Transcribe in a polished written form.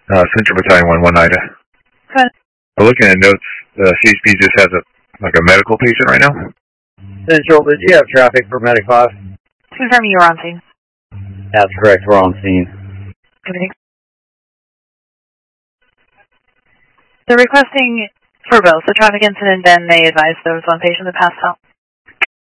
Central Battalion 1 Ida. Good. I'm looking at notes. CHP just has a medical patient right now. Central, did you have traffic for Medic 5? Confirming you're on scene. That's correct, we're on scene. Everything. They're requesting for both the traffic incident, then they advise there was one patient that passed out.